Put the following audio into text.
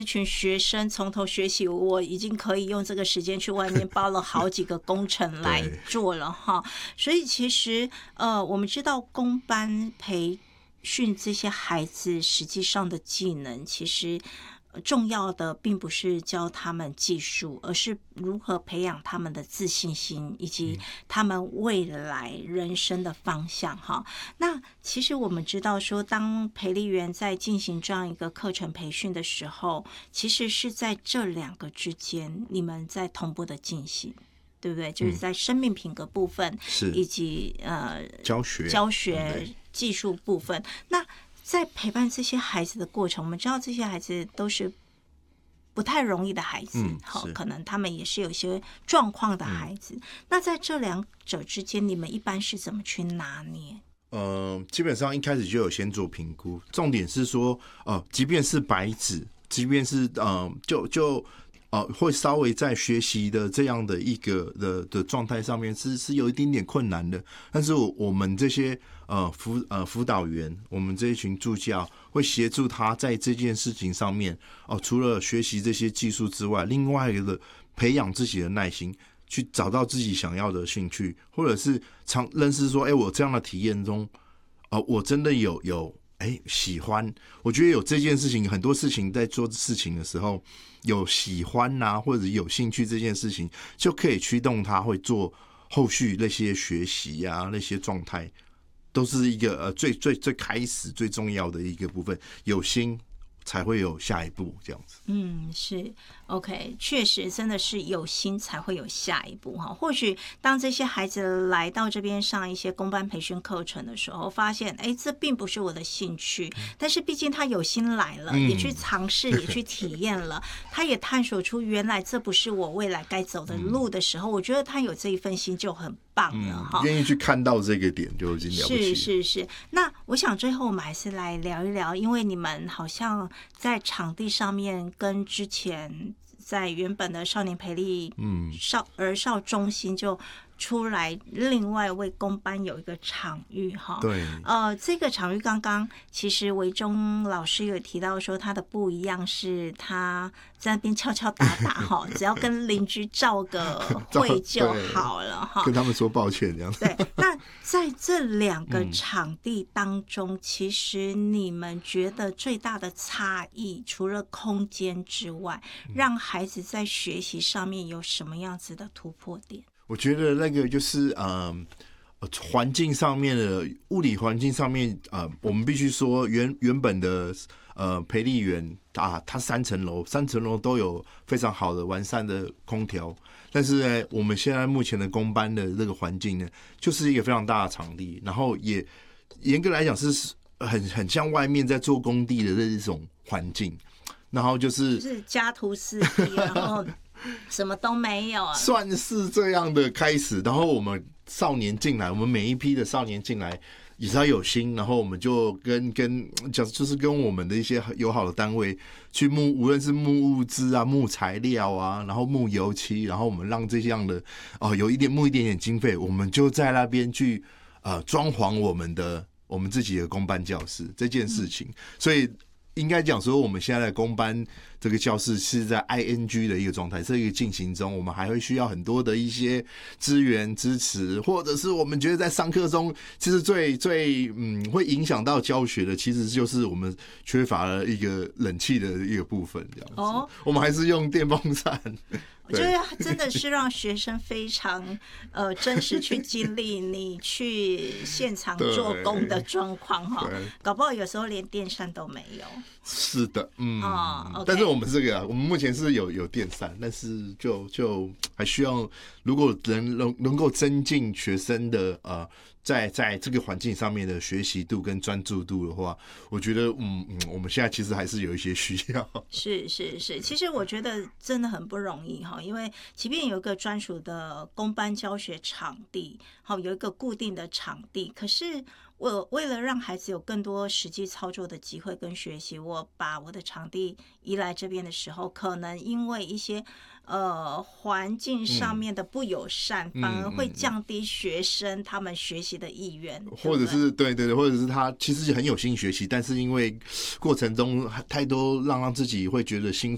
一群学生从头学习，我已经可以用这个时间去外面包了好几个工程来做了哈。所以其实我们知道公班培训这些孩子实际上的技能，其实重要的并不是教他们技术，而是如何培养他们的自信心以及他们未来人生的方向哈。那其实我们知道说，当培力员在进行这样一个课程培训的时候，其实是在这两个之间你们在同步的进行，对不对？就是在生命品格部分，以及教学技术部分。那在陪伴这些孩子的过程，我们知道这些孩子都是不太容易的孩子，可能他们也是有一些状况的孩子。那在这两者之间，你们一般是怎么去拿捏？ 基本上一开始就有先做评估，重点是说，即便是白纸，即便是会稍微在学习的这样的一个的状态上面是有一点点困难的，但是我们这些辅导员，我们这一群助教会协助他在这件事情上面除了学习这些技术之外，另外一个培养自己的耐心，去找到自己想要的兴趣，或者是认识说，我这样的体验中，我真的有喜欢。我觉得有这件事情，很多事情在做事情的时候，有喜欢啊，或者有兴趣这件事情，就可以驱动他会做后续那些学习啊，那些状态，都是一个最开始最重要的一个部分。有心才会有下一步，这样子。 是 OK， 确实真的是有心才会有下一步哈。或许当这些孩子来到这边上一些公班培训课程的时候，发现这并不是我的兴趣，但是毕竟他有心来了，也去尝试，也去体验了，他也探索出原来这不是我未来该走的路的时候，我觉得他有这一份心就很棒了哈。 愿意去看到这个点就已经了不起了。 是。那我想最后我们还是来聊一聊，因为你们好像在场地上面跟之前在原本的少年培力儿少中心就出来另外为公班有一个场域哈。 对， 这个场域刚刚其实维中老师有提到说他的不一样是他在那边敲敲打打哈，只要跟邻居照个会就好了哈， 跟他们说抱歉这样。 对，那在这两个场地当中，其实你们觉得最大的差异，除了空间之外，让孩子在学习上面有什么样子的突破点？ 我觉得那个就是环境上面的物理环境上面我们必须说原本的培力园它3层楼都有非常好的完善的空调，但是呢，我们现在目前的公班的这个环境呢，就是一个非常大的场地，然后也严格来讲是很像外面在做工地的这种环境，然后就是家徒四壁，然后什么都没有啊， 算是这样的开始。然后我们少年进来，我们每一批的少年进来也是要有心，然后我们就就是跟我们的一些友好的单位去无论是木物资啊、木材料啊，然后木油漆，然后我们让这样的有一点点经费，我们就在那边去装潢我们自己的公班教室这件事情，所以应该讲说，我们现在的公班这个教室是在 ING 的一个状态，这个进行中，我们还会需要很多的一些资源支持，或者是我们觉得在上课中，其实最会影响到教学的，其实就是我们缺乏了一个冷气的一个部分，这样子。我们还是用电风扇。 我觉得真的是让学生非常真实去经历你去现场做工的状况哈，搞不好有时候连电扇都没有。 是的，但是我们这个我们目前是有电扇，但是就还需要，如果能够增进学生的在这个环境上面的学习度跟专注度的话，我觉得我们现在其实还是有一些需要。是， 其实我觉得真的很不容易哈，因为即便有一个专属的公班教学场地，好有一个固定的场地，可是我为了让孩子有更多实际操作的机会跟学习，我把我的场地移来这边的时候，可能因为一些环境上面的不友善，反而会降低学生他们学习的意愿， 或者是对，或者是他其实很有心学习，但是因为过程中太多让自己会觉得辛